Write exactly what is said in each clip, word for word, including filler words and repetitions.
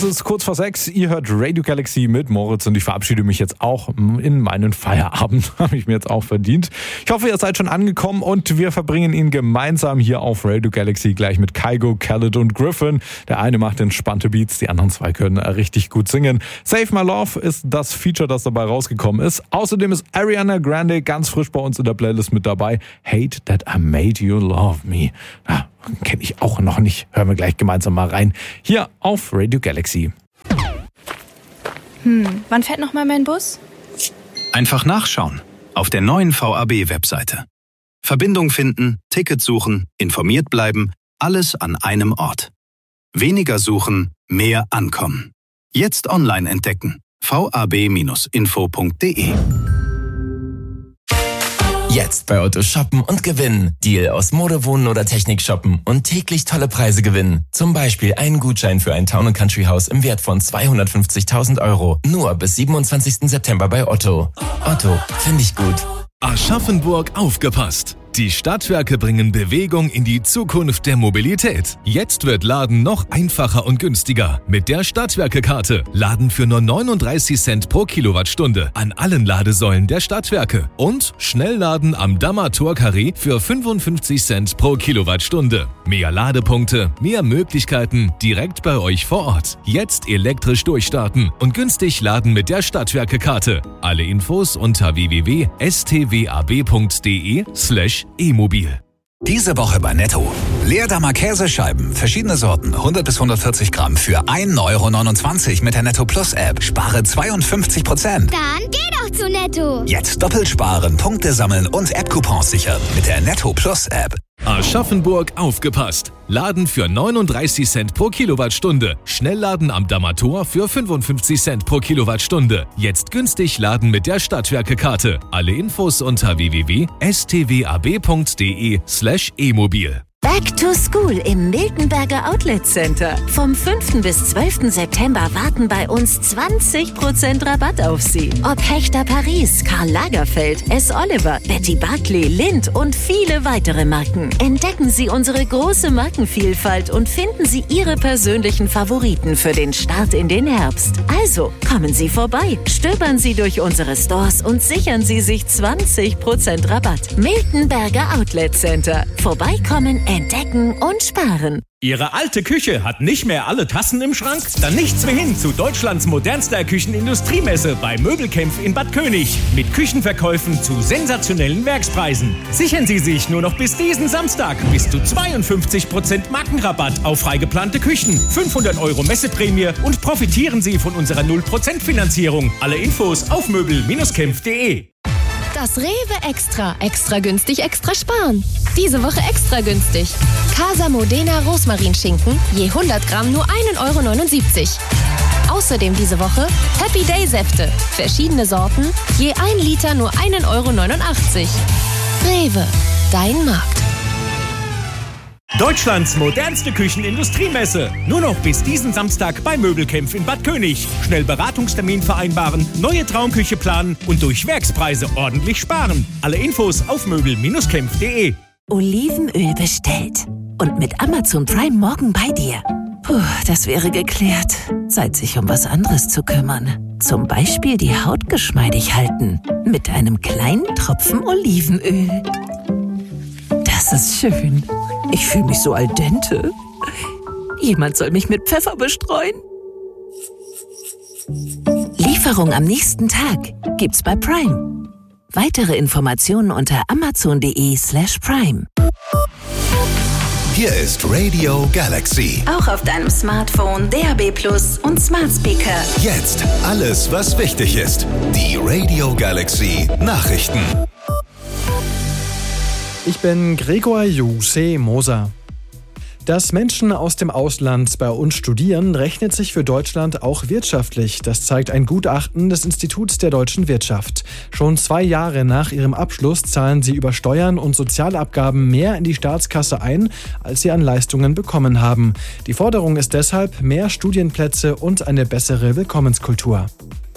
Es ist kurz vor sechs, ihr hört Radio Galaxy mit Moritz und ich verabschiede mich jetzt auch in meinen Feierabend. Habe ich mir jetzt auch verdient. Ich hoffe, ihr seid schon angekommen und wir verbringen ihn gemeinsam hier auf Radio Galaxy gleich mit Kygo, Khaled und Griffin. Der eine macht entspannte Beats, die anderen zwei können richtig gut singen. Save My Love ist das Feature, das dabei rausgekommen ist. Außerdem ist Ariana Grande ganz frisch bei uns in der Playlist mit dabei. Hate That I Made You Love Me. Ja, kenne ich auch noch nicht. Hören wir gleich gemeinsam mal rein. Hier auf Radio Galaxy. Hm, wann fährt noch mal mein Bus? Einfach nachschauen. Auf der neuen V A B-Webseite. Verbindung finden, Ticket suchen, informiert bleiben, alles an einem Ort. Weniger suchen, mehr ankommen. Jetzt online entdecken. v a b Bindestrich info punkt d e Jetzt bei Otto shoppen und gewinnen. Deal aus Mode, Wohnen oder Technik shoppen und täglich tolle Preise gewinnen. Zum Beispiel einen Gutschein für ein Town- und Country-Haus im Wert von zweihundertfünfzigtausend Euro. Nur bis siebenundzwanzigsten September bei Otto. Otto, finde ich gut. Aschaffenburg aufgepasst! Die Stadtwerke bringen Bewegung in die Zukunft der Mobilität. Jetzt wird Laden noch einfacher und günstiger. Mit der Stadtwerke-Karte. Laden für nur neununddreißig Cent pro Kilowattstunde an allen Ladesäulen der Stadtwerke. Und Schnellladen am Dammer Tor-Carré für fünfundfünfzig Cent pro Kilowattstunde. Mehr Ladepunkte, mehr Möglichkeiten direkt bei euch vor Ort. Jetzt elektrisch durchstarten und günstig laden mit der Stadtwerke-Karte. Alle Infos unter w w w punkt s t w a b punkt d e slash e-mobil. Diese Woche bei Netto. Leerdammer Käsescheiben, verschiedene Sorten, hundert bis hundertvierzig Gramm für ein Euro neunundzwanzig mit der Netto Plus App. Spare zweiundfünfzig Prozent. Dann geh doch zu Netto. Jetzt doppelt sparen, Punkte sammeln und App-Coupons sichern mit der Netto Plus App. Aschaffenburg aufgepasst! Laden für neununddreißig Cent pro Kilowattstunde. Schnellladen am Dammer Tor für fünfundfünfzig Cent pro Kilowattstunde. Jetzt günstig laden mit der Stadtwerke-Karte. Alle Infos unter w w w punkt s t w a b punkt d e slash e-mobil. Back to School im Miltenberger Outlet Center. Vom fünften bis zwölften September warten bei uns zwanzig Prozent Rabatt auf Sie. Ob Hechter Paris, Karl Lagerfeld, S. Oliver, Betty Barclay, Lindt und viele weitere Marken. Entdecken Sie unsere große Markenvielfalt und finden Sie Ihre persönlichen Favoriten für den Start in den Herbst. Also, kommen Sie vorbei, stöbern Sie durch unsere Stores und sichern Sie sich zwanzig Prozent Rabatt. Miltenberger Outlet Center. Vorbeikommen, entdecken und sparen. Ihre alte Küche hat nicht mehr alle Tassen im Schrank? Dann nichts mehr hin zu Deutschlands modernster Küchenindustriemesse bei Möbelkämpf in Bad König. Mit Küchenverkäufen zu sensationellen Werkspreisen. Sichern Sie sich nur noch bis diesen Samstag bis zu zweiundfünfzig Prozent Markenrabatt auf freigeplante Küchen, fünfhundert Euro Messeprämie und profitieren Sie von unserer null Prozent Finanzierung. Alle Infos auf möbel Bindestrich kämpf punkt d e. Das Rewe Extra. Extra günstig, extra sparen. Diese Woche extra günstig. Casa Modena Rosmarinschinken, je hundert Gramm nur ein Euro neunundsiebzig. Außerdem diese Woche Happy Day Säfte. Verschiedene Sorten, je ein Liter nur ein Euro neunundachtzig. Rewe, dein Markt. Deutschlands modernste Küchenindustriemesse. Nur noch bis diesen Samstag bei Möbelkämpf in Bad König. Schnell Beratungstermin vereinbaren, neue Traumküche planen und durch Werkspreise ordentlich sparen. Alle Infos auf möbel Bindestrich kämpf punkt d e. Olivenöl bestellt. Und mit Amazon Prime morgen bei dir. Puh, das wäre geklärt. Zeit, sich um was anderes zu kümmern. Zum Beispiel die Haut geschmeidig halten. Mit einem kleinen Tropfen Olivenöl. Das ist schön. Ich fühle mich so al dente. Jemand soll mich mit Pfeffer bestreuen. Lieferung am nächsten Tag gibt's bei Prime. Weitere Informationen unter amazon punkt d e slash prime. Hier ist Radio Galaxy. Auch auf deinem Smartphone, D A B Plus und Smart Speaker. Jetzt alles, was wichtig ist. Die Radio Galaxy Nachrichten. Ich bin Gregor Juse Moser. Dass Menschen aus dem Ausland bei uns studieren, rechnet sich für Deutschland auch wirtschaftlich. Das zeigt ein Gutachten des Instituts der deutschen Wirtschaft. Schon zwei Jahre nach ihrem Abschluss zahlen sie über Steuern und Sozialabgaben mehr in die Staatskasse ein, als sie an Leistungen bekommen haben. Die Forderung ist deshalb mehr Studienplätze und eine bessere Willkommenskultur.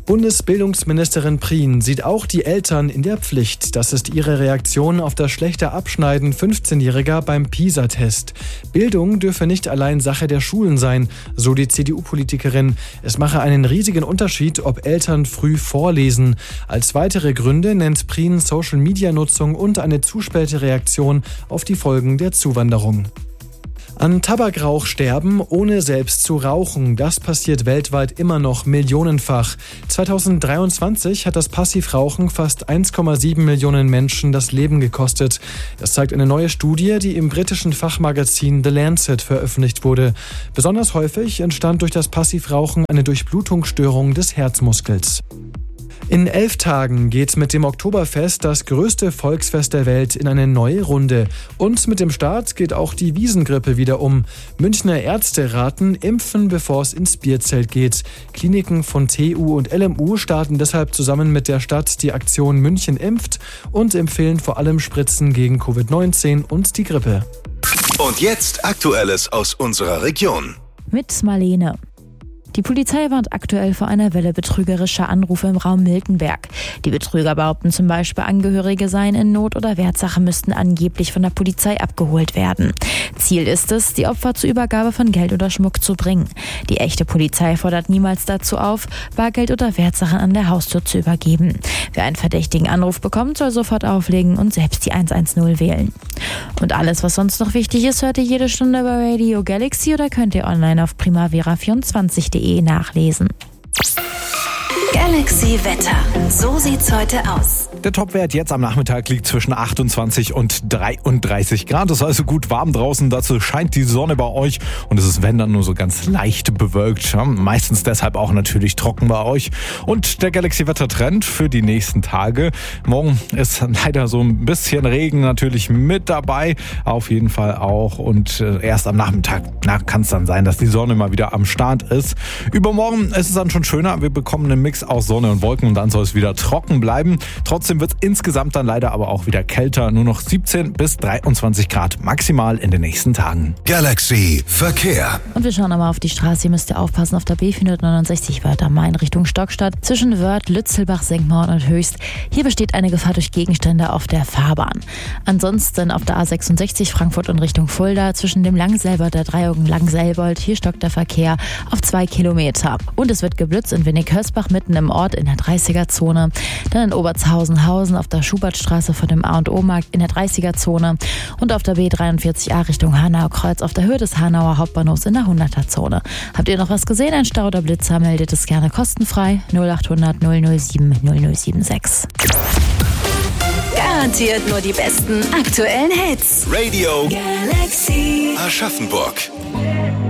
Bundesbildungsministerin Prien sieht auch die Eltern in der Pflicht. Das ist ihre Reaktion auf das schlechte Abschneiden fünfzehnjähriger beim PISA-Test. Bildung dürfe nicht allein Sache der Schulen sein, so die C D U-Politikerin. Es mache einen riesigen Unterschied, ob Eltern früh vorlesen. Als weitere Gründe nennt Prien Social-Media-Nutzung und eine zu späte Reaktion auf die Folgen der Zuwanderung. An Tabakrauch sterben, ohne selbst zu rauchen. Das passiert weltweit immer noch millionenfach. zweitausenddreiundzwanzig hat das Passivrauchen fast eins Komma sieben Millionen Menschen das Leben gekostet. Das zeigt eine neue Studie, die im britischen Fachmagazin The Lancet veröffentlicht wurde. Besonders häufig entstand durch das Passivrauchen eine Durchblutungsstörung des Herzmuskels. In elf Tagen geht mit dem Oktoberfest das größte Volksfest der Welt in eine neue Runde. Und mit dem Start geht auch die Wiesengrippe wieder um. Münchner Ärzte raten, impfen, bevor es ins Bierzelt geht. Kliniken von T U und L M U starten deshalb zusammen mit der Stadt die Aktion München impft und empfehlen vor allem Spritzen gegen Covid neunzehn und die Grippe. Und jetzt Aktuelles aus unserer Region. Mit Marlene. Die Polizei warnt aktuell vor einer Welle betrügerischer Anrufe im Raum Miltenberg. Die Betrüger behaupten zum Beispiel, Angehörige seien in Not oder Wertsache müssten angeblich von der Polizei abgeholt werden. Ziel ist es, die Opfer zur Übergabe von Geld oder Schmuck zu bringen. Die echte Polizei fordert niemals dazu auf, Bargeld oder Wertsachen an der Haustür zu übergeben. Wer einen verdächtigen Anruf bekommt, soll sofort auflegen und selbst die eins eins null wählen. Und alles, was sonst noch wichtig ist, hört ihr jede Stunde bei Radio Galaxy oder könnt ihr online auf primavera vierundzwanzig punkt de nachlesen. Galaxy Wetter. So sieht's heute aus. Der Topwert jetzt am Nachmittag liegt zwischen achtundzwanzig und dreiunddreißig Grad. Es ist also gut warm draußen. Dazu scheint die Sonne bei euch und es ist, wenn dann, nur so ganz leicht bewölkt. Ja, meistens deshalb auch natürlich trocken bei euch. Und der Galaxy-Wetter-Trend für die nächsten Tage. Morgen ist leider so ein bisschen Regen natürlich mit dabei. Auf jeden Fall auch. Und erst am Nachmittag kann es dann sein, dass die Sonne mal wieder am Start ist. Übermorgen ist es dann schon schöner. Wir bekommen einen Mix aus Sonne und Wolken und dann soll es wieder trocken bleiben. Trotzdem wird es insgesamt dann leider aber auch wieder kälter. Nur noch siebzehn bis dreiundzwanzig Grad maximal in den nächsten Tagen. Galaxy Verkehr. Und wir schauen nochmal auf die Straße. Ihr müsst ihr aufpassen auf der B vierhundertneunundsechzig Wörth am Main Richtung Stockstadt. Zwischen Wörth, Lützelbach, Senkmauern und Höchst. Hier besteht eine Gefahr durch Gegenstände auf der Fahrbahn. Ansonsten auf der A sechsundsechzig Frankfurt in Richtung Fulda. Zwischen dem Langselbold, der Dreiecken Langselbold. Hier stockt der Verkehr auf zwei Kilometer. Und es wird geblitzt in Winnig-Hösbach mitten im Ort in der dreißiger-Zone. Dann in Obertshausen-Hausen auf der Schubertstraße vor dem A und O-Markt in der dreißiger-Zone. Und auf der B dreiundvierzig A Richtung Hanau-Kreuz auf der Höhe des Hanauer Hauptbahnhofs in der hunderter-Zone. Habt ihr noch was gesehen? Ein Stau oder Blitzer? Meldet es gerne kostenfrei. null achthundert null null sieben null null sieben sechs. Garantiert nur die besten aktuellen Hits. Radio Galaxy Aschaffenburg.